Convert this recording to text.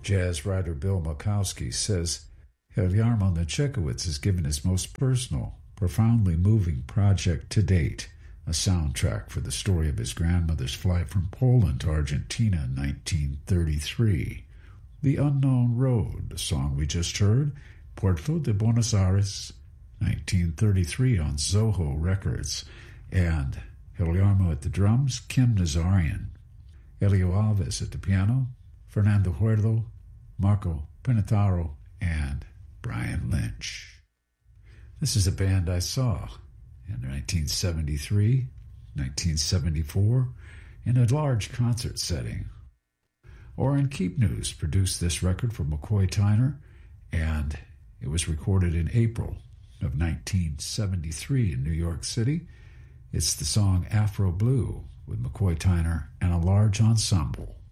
Jazz writer Bill Makowski says Jarmo Nechekowicz has given his most personal, profoundly moving project to date, a soundtrack for the story of his grandmother's flight from Poland to Argentina in 1933. The Unknown Road, the song we just heard, Puerto de Buenos Aires, 1933 on Zoho Records, and Jarmo at the drums, Kim Nazarian, Elio Alves at the piano, Fernando Huerdo, Marco Pinataro, and Brian Lynch. This is a band I saw in 1973, 1974, in a large concert setting. Orrin Keepnews produced this record for McCoy Tyner, and it was recorded in April of 1973 in New York City. It's the song Afro Blue with McCoy Tyner and a large ensemble.